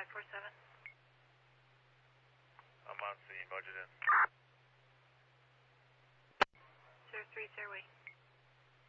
547. I'm on scene, budget in. 03, Fairway.